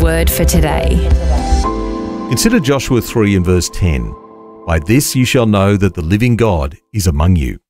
word for today. Consider Joshua 3 and verse 10. By this you shall know that the living God is among you.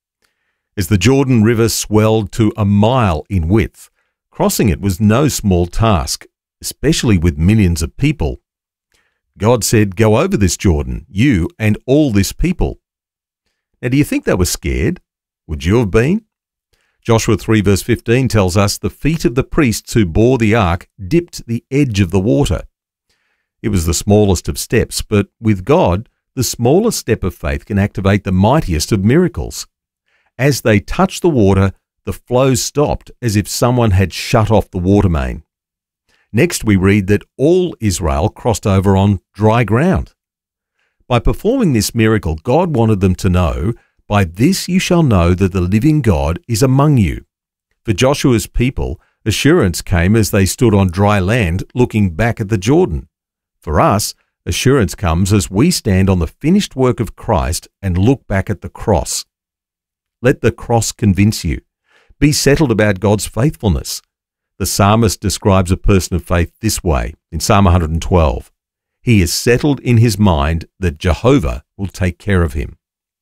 As the Jordan River swelled to 1 mile in width, crossing it was no small task, especially with millions of people. God said, "Go over this Jordan, you and all this people." Now, do you think they were scared? Would you have been? Joshua 3 verse 15 tells us the feet of the priests who bore the ark dipped the edge of the water. It was the smallest of steps, but with God, the smallest step of faith can activate the mightiest of miracles. As they touched the water, the flow stopped as if someone had shut off the water main. Next, we read that all Israel crossed over on dry ground. By performing this miracle, God wanted them to know, "By this you shall know that the living God is among you." For Joshua's people, assurance came as they stood on dry land looking back at the Jordan. For us, assurance comes as we stand on the finished work of Christ and look back at the cross. Let the cross convince you. Be settled about God's faithfulness. The psalmist describes a person of faith this way in Psalm 112. He is settled in his mind that Jehovah will take care of him.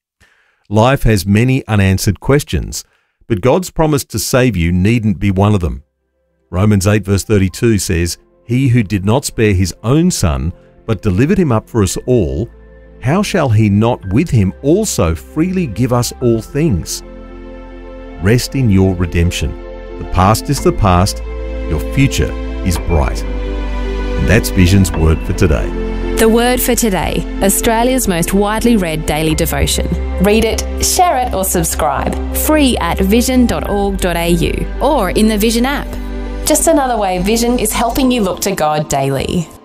Life has many unanswered questions, but God's promise to save you needn't be one of them. Romans 8 verse 32 says, "He who did not spare his own son, but delivered him up for us all, how shall he not with him also freely give us all things?" Rest in your redemption. The past is the past, your future is bright. And that's Vision's word for today. The Word for Today, Australia's most widely read daily devotion. Read it, share it or subscribe. Free at vision.org.au or in the Vision app. Just another way Vision is helping you look to God daily.